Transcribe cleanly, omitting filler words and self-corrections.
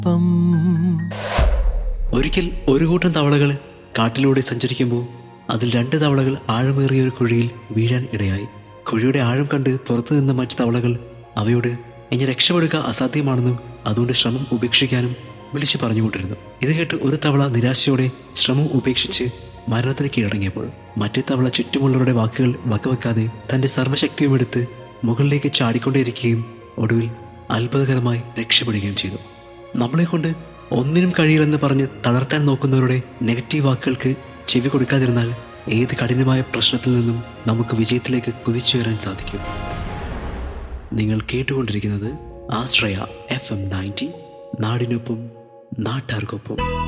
ഒരിക്കൽ ഒരു കൂട്ടം തവളകൾ കാട്ടിലൂടെ സഞ്ചരിക്കുമ്പോൾ അതിൽ 2 തവളകൾ ആഴമേറിയ ഒരു കുഴിയിൽ വീഴാൻ ഇടയായി. കുഴിയുടെ ആഴം കണ്ട് പുറത്തു നിന്ന മറ്റു തവളകൾ അവയോട് ഇനി രക്ഷപ്പെടുക അസാധ്യമാണെന്നും അതുകൊണ്ട് ശ്രമം ഉപേക്ഷിക്കാനും വിളിച്ചു പറഞ്ഞുകൊണ്ടിരുന്നു. ഇത് കേട്ട് ഒരു തവള നിരാശയോടെ ശ്രമം ഉപേക്ഷിച്ച് മരണത്തിന് കീഴടങ്ങിയപ്പോൾ മറ്റേ തവള ചുറ്റുമുള്ളവരുടെ വാക്കുകൾ വകവെക്കാതെ തന്റെ സർവ്വശക്തിയുമെടുത്ത് മുകളിലേക്ക് ചാടിക്കൊണ്ടേയിരിക്കുകയും ഒടുവിൽ അത്ഭുതകരമായി രക്ഷപ്പെടുകയും ചെയ്തു. നമ്മളെ കൊണ്ട് ഒന്നിനും കഴിയില്ലെന്ന് പറഞ്ഞ് തളർത്താൻ നോക്കുന്നവരുടെ നെഗറ്റീവ് വാക്കുകൾക്ക് ചെവി കൊടുക്കാതിരുന്നാൽ ഏത് കഠിനമായ പ്രശ്നത്തിൽ നിന്നും നമുക്ക് വിജയത്തിലേക്ക് കുതിച്ചുയരാൻ സാധിക്കും. നിങ്ങൾ കേട്ടുകൊണ്ടിരിക്കുന്നത് ആശ്രയ FM 90, നാടിനൊപ്പം നാട്ടാർക്കൊപ്പം.